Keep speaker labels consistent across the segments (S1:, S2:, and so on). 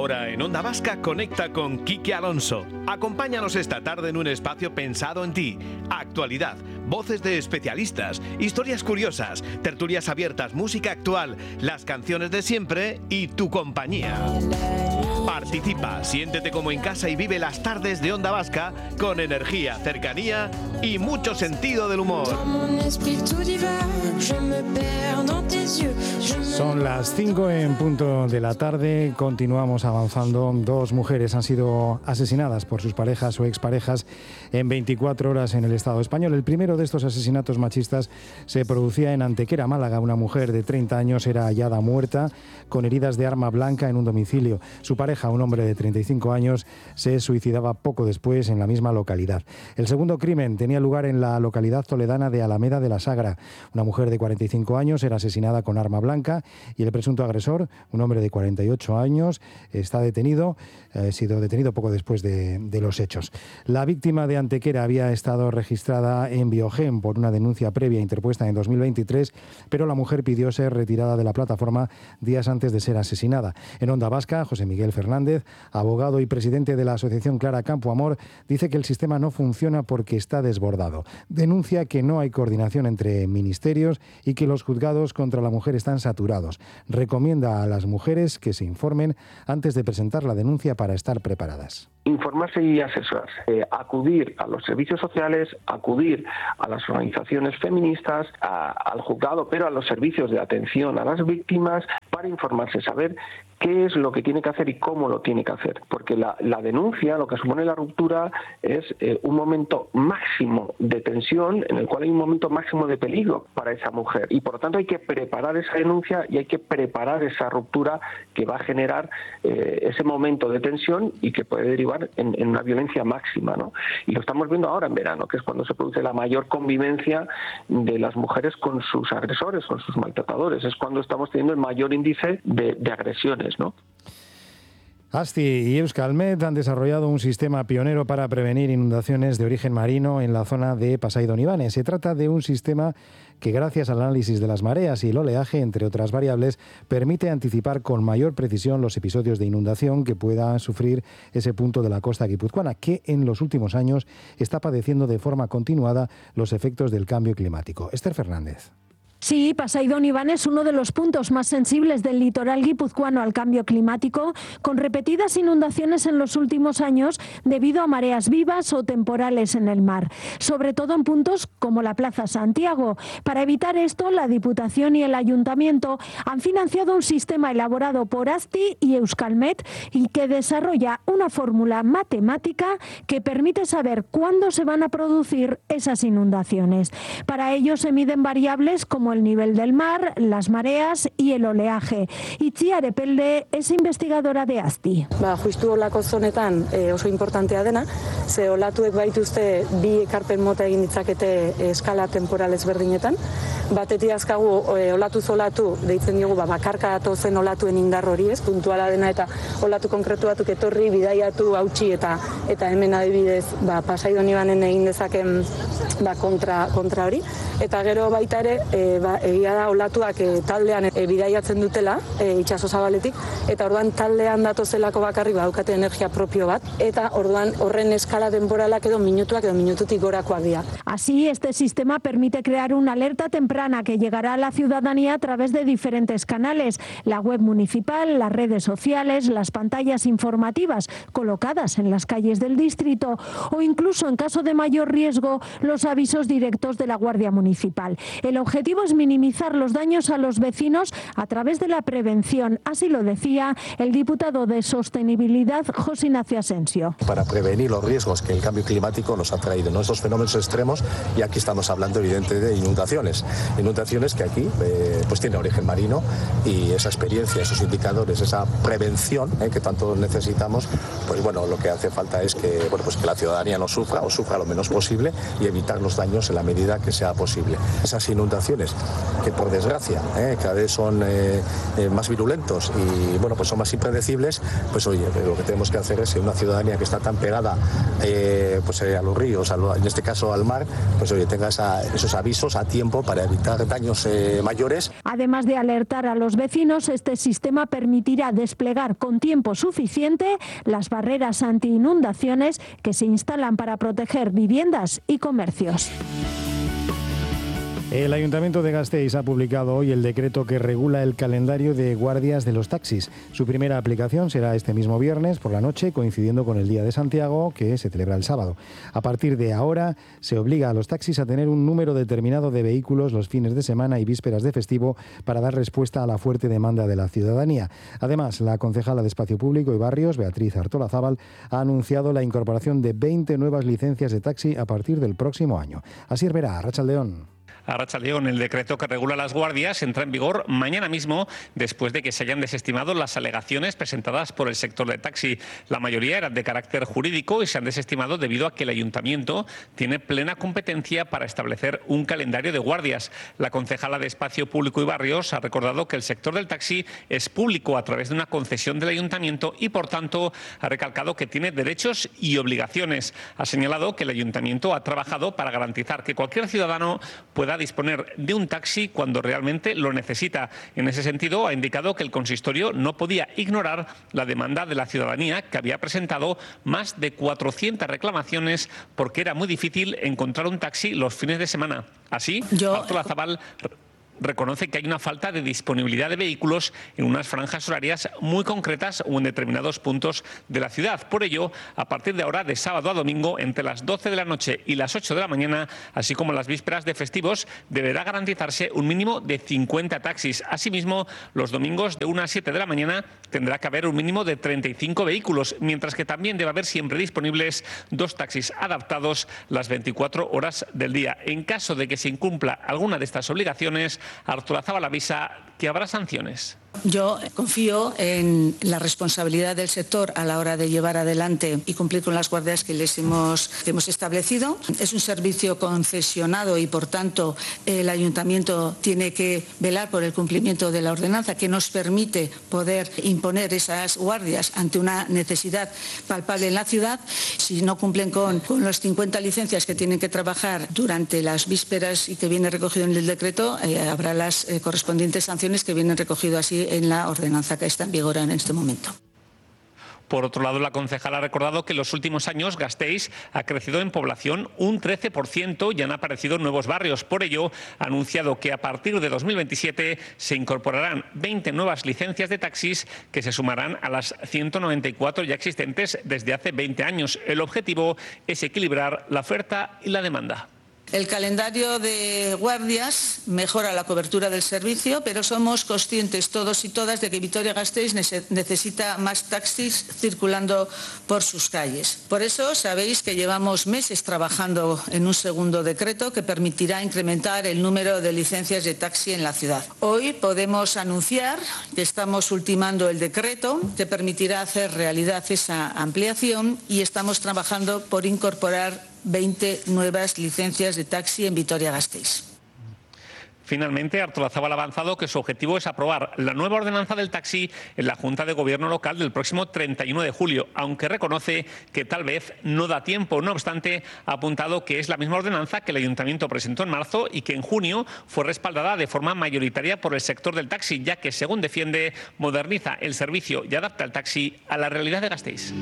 S1: Ahora en Onda Vasca conecta con Quique Alonso. Acompáñanos esta tarde en un espacio pensado en ti. Actualidad, voces de especialistas, historias curiosas, tertulias abiertas, música actual, las canciones de siempre y tu compañía. Participa, siéntete como en casa y vive las tardes de Onda Vasca con energía, cercanía y mucho sentido del humor.
S2: Son las 5 en punto de la tarde, continuamos avanzando. 2 mujeres han sido asesinadas por sus parejas o exparejas en 24 horas en el Estado español. El primero de estos asesinatos machistas se producía en Antequera, Málaga. Una mujer de 30 años era hallada muerta con heridas de arma blanca en un domicilio. Su pareja, un hombre de 35 años, se suicidaba poco después en la misma localidad. El segundo crimen tenía lugar en la localidad toledana de Alameda de la Sagra. Una mujer de 45 años era asesinada con arma blanca y el presunto agresor, un hombre de 48 años, está detenido, ha sido detenido poco después de los hechos. La víctima de Antequera había estado registrada en Biogen por una denuncia previa interpuesta en 2023, pero la mujer pidió ser retirada de la plataforma días antes de ser asesinada. En Onda Vasca, José Miguel Fernández, abogado y presidente de la asociación Clara Campo Amor, dice que el sistema no funciona porque está desbordado. Denuncia que no hay coordinación entre ministerios y que los juzgados contra la mujer están saturados. Recomienda a las mujeres que se informen antes de presentar la denuncia para estar preparadas.
S3: Informarse y asesorarse, acudir a los servicios sociales, acudir a las organizaciones feministas, al juzgado, pero a los servicios de atención a las víctimas para informarse, saber qué es lo que tiene que hacer y cómo lo tiene que hacer. Porque la denuncia, lo que supone la ruptura, es un momento máximo de tensión en el cual hay un momento máximo de peligro para esa mujer. Y por lo tanto hay que preparar esa denuncia y hay que preparar esa ruptura que va a generar ese momento de tensión y que puede derivar en una violencia máxima, ¿no? Y lo estamos viendo ahora en verano, que es cuando se produce la mayor convivencia de las mujeres con sus agresores, con sus maltratadores. Es cuando estamos teniendo el mayor índice de agresiones, ¿no?
S2: ASTI y Euskalmet han desarrollado un sistema pionero para prevenir inundaciones de origen marino en la zona de Pasai Donibane. Se trata de un sistema que, gracias al análisis de las mareas y el oleaje, entre otras variables, permite anticipar con mayor precisión los episodios de inundación que pueda sufrir ese punto de la costa guipuzcoana, que en los últimos años está padeciendo de forma continuada los efectos del cambio climático. Esther Fernández.
S4: Sí, Pasai Donibane es uno de los puntos más sensibles del litoral guipuzcoano al cambio climático, con repetidas inundaciones en los últimos años debido a mareas vivas o temporales en el mar, sobre todo en puntos como la Plaza Santiago. Para evitar esto, la Diputación y el Ayuntamiento han financiado un sistema elaborado por ASTI y Euskalmet y que desarrolla una fórmula matemática que permite saber cuándo se van a producir esas inundaciones. Para ello se miden variables como el nivel del mar, las mareas y el oleaje. Itziar Epelde es investigadora de ASTI.
S5: Justu olako zonetan oso importantea dena, ze olatuek baituzte bi ekarpen mota egin ditzakete eskala temporal ezberdinetan. Batetik azkagu olatu deitzen diogu bakarka datozen olatuen indar hori, ez puntuala dena eta olatu konkretu batuk etorri, bidaiatu, hautsi eta hemen adibidez Pasai Donibanen egin dezaken kontra hori. Eta gero baita ere egia da olatuak taldean bidaiatzen dutela itsaso zabaletik, eta orduan taldean datozelako bakarrik daukate energia propio bat, eta orduan horren eskala temporalak edo minutuak edo minututik gorakoak dira.
S4: Así, este sistema permite crear una alerta temprana que llegará a la ciudadanía a través de diferentes canales, la web municipal, las redes sociales, las pantallas informativas colocadas en las calles del distrito o incluso, en caso de mayor riesgo, los avisos directos de la Guardia Municipal. El objetivo es minimizar los daños a los vecinos a través de la prevención, así lo decía el diputado de Sostenibilidad, José Ignacio Asensio.
S6: Para prevenir los riesgos que el cambio climático nos ha traído, ¿no? Estos fenómenos extremos, y aquí estamos hablando evidentemente de inundaciones que aquí pues tiene origen marino, y esa experiencia, esos indicadores, esa prevención que tanto necesitamos, pues bueno, lo que hace falta es que la ciudadanía no sufra o sufra lo menos posible y evitar los daños en la medida que sea posible. Esas inundaciones que por desgracia cada vez son más virulentos y bueno, pues son más impredecibles, pues oye, lo que tenemos que hacer es que una ciudadanía que está tan pegada pues a los ríos, en este caso al mar, pues oye, tenga esos avisos a tiempo para evitar daños mayores.
S4: Además de alertar a los vecinos, este sistema permitirá desplegar con tiempo suficiente las barreras anti-inundaciones que se instalan para proteger viviendas y comercios.
S2: El Ayuntamiento de Gasteiz ha publicado hoy el decreto que regula el calendario de guardias de los taxis. Su primera aplicación será este mismo viernes por la noche, coincidiendo con el Día de Santiago, que se celebra el sábado. A partir de ahora, se obliga a los taxis a tener un número determinado de vehículos los fines de semana y vísperas de festivo para dar respuesta a la fuerte demanda de la ciudadanía. Además, la concejala de Espacio Público y Barrios, Beatriz Artolazábal, ha anunciado la incorporación de 20 nuevas licencias de taxi a partir del próximo año. Así es, verá, Arratsaldeon.
S7: Arratsaldeon, el decreto que regula las guardias entra en vigor mañana mismo, después de que se hayan desestimado las alegaciones presentadas por el sector del taxi. La mayoría eran de carácter jurídico y se han desestimado debido a que el Ayuntamiento tiene plena competencia para establecer un calendario de guardias. La concejala de Espacio Público y Barrios ha recordado que el sector del taxi es público a través de una concesión del Ayuntamiento y, por tanto, ha recalcado que tiene derechos y obligaciones. Ha señalado que el Ayuntamiento ha trabajado para garantizar que cualquier ciudadano pueda disponer de un taxi cuando realmente lo necesita. En ese sentido, ha indicado que el consistorio no podía ignorar la demanda de la ciudadanía, que había presentado más de 400 reclamaciones porque era muy difícil encontrar un taxi los fines de semana. Así, Artolazábal reconoce que hay una falta de disponibilidad de vehículos en unas franjas horarias muy concretas o en determinados puntos de la ciudad. Por ello, a partir de ahora, de sábado a domingo, entre las 12 de la noche y las 8 de la mañana, así como las vísperas de festivos, deberá garantizarse un mínimo de 50 taxis. Asimismo, los domingos de 1 a 7 de la mañana tendrá que haber un mínimo de 35 vehículos, mientras que también debe haber siempre disponibles 2 taxis adaptados las 24 horas del día. En caso de que se incumpla alguna de estas obligaciones, Artolazábal avisa que habrá sanciones.
S8: Yo confío en la responsabilidad del sector a la hora de llevar adelante y cumplir con las guardias que hemos establecido. Es un servicio concesionado y, por tanto, el Ayuntamiento tiene que velar por el cumplimiento de la ordenanza que nos permite poder imponer esas guardias ante una necesidad palpable en la ciudad. Si no cumplen con las 50 licencias que tienen que trabajar durante las vísperas y que viene recogido en el decreto, habrá las correspondientes sanciones que vienen recogidas así en la ordenanza que está en vigor en este momento.
S7: Por otro lado, la concejala ha recordado que en los últimos años Gasteiz ha crecido en población un 13% y han aparecido nuevos barrios. Por ello, ha anunciado que a partir de 2027 se incorporarán 20 nuevas licencias de taxis que se sumarán a las 194 ya existentes desde hace 20 años. El objetivo es equilibrar la oferta y la demanda.
S8: El calendario de guardias mejora la cobertura del servicio, pero somos conscientes todos y todas de que Vitoria-Gasteiz necesita más taxis circulando por sus calles. Por eso sabéis que llevamos meses trabajando en un segundo decreto que permitirá incrementar el número de licencias de taxi en la ciudad. Hoy podemos anunciar que estamos ultimando el decreto que permitirá hacer realidad esa ampliación y estamos trabajando por incorporar 20 nuevas licencias de taxi en Vitoria-Gasteiz.
S7: Finalmente, Artolazábal ha avanzado que su objetivo es aprobar la nueva ordenanza del taxi en la Junta de Gobierno local del próximo 31 de julio, aunque reconoce que tal vez no da tiempo. No obstante, ha apuntado que es la misma ordenanza que el Ayuntamiento presentó en marzo y que en junio fue respaldada de forma mayoritaria por el sector del taxi, ya que, según defiende, moderniza el servicio y adapta el taxi a la realidad de Gasteiz.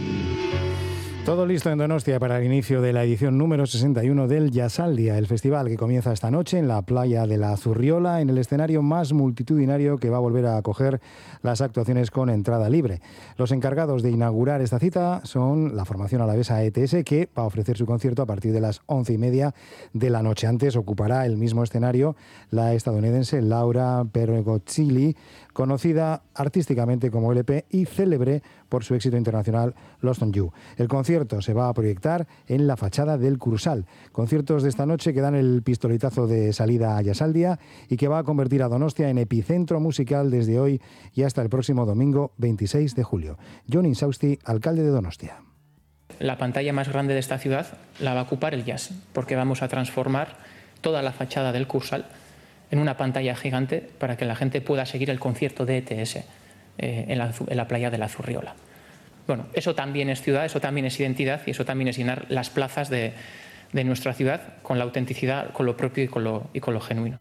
S2: Todo listo en Donostia para el inicio de la edición número 61 del Yasaldia, el festival que comienza esta noche en la playa de la Zurriola, en el escenario más multitudinario que va a volver a acoger las actuaciones con entrada libre. Los encargados de inaugurar esta cita son la formación alavesa ETS, que va a ofrecer su concierto a partir de las 11:30 de la noche. Antes ocupará el mismo escenario la estadounidense Laura Pergozzilli, conocida artísticamente como LP y célebre por su éxito internacional Lost on You. El concierto se va a proyectar en la fachada del Cursal. Conciertos de esta noche que dan el pistoletazo de salida a Yasaldia y que va a convertir a Donostia en epicentro musical desde hoy y hasta el próximo domingo 26 de julio. Jon Insausti, alcalde de Donostia.
S9: La pantalla más grande de esta ciudad la va a ocupar el jazz, porque vamos a transformar toda la fachada del Cursal en una pantalla gigante para que la gente pueda seguir el concierto de ETS en la playa de la Zurriola. Bueno, eso también es ciudad, eso también es identidad y eso también es llenar las plazas de nuestra ciudad con la autenticidad, con lo propio y con lo genuino.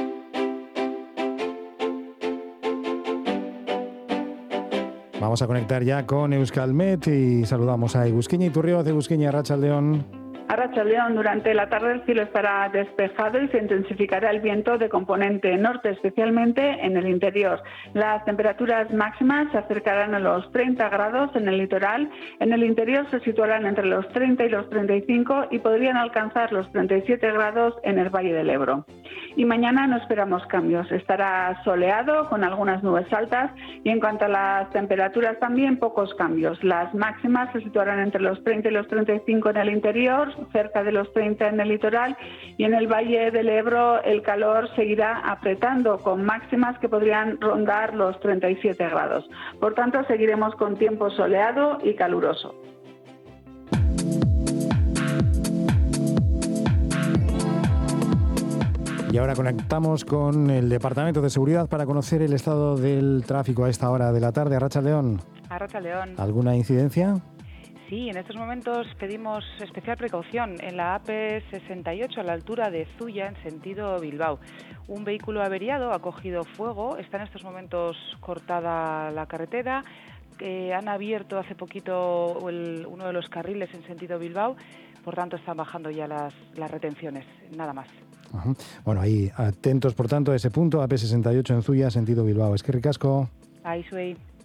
S2: Vamos a conectar ya con Euskalmet y saludamos a Egusquiña Iturrioz. Egusquiña, arratsaldeon.
S10: Arratsaldeon, durante la tarde el cielo estará despejado y se intensificará el viento de componente norte, especialmente en el interior. Las temperaturas máximas se acercarán a los 30 grados en el litoral. En el interior se situarán entre los 30 y los 35 y podrían alcanzar los 37 grados en el Valle del Ebro. Y mañana no esperamos cambios. Estará soleado con algunas nubes altas y en cuanto a las temperaturas también pocos cambios. Las máximas se situarán entre los 30 y los 35 en el interior, cerca de los 30 en el litoral y en el Valle del Ebro el calor seguirá apretando con máximas que podrían rondar los 37 grados. Por tanto, seguiremos con tiempo soleado y caluroso.
S2: Y ahora conectamos con el Departamento de Seguridad para conocer el estado del tráfico a esta hora de la tarde. Arratsaldeon.
S11: Arratsaldeon.
S2: ¿Alguna incidencia?
S11: Sí, en estos momentos pedimos especial precaución en la AP68 a la altura de Zuya en sentido Bilbao. Un vehículo averiado ha cogido fuego, está en estos momentos cortada la carretera. Han abierto hace poquito uno de los carriles en sentido Bilbao, por tanto están bajando ya las retenciones, nada más.
S2: Ajá. Bueno, ahí atentos por tanto a ese punto, AP68 en Zuya, sentido Bilbao. Es que ricasco.
S11: Ahí soy.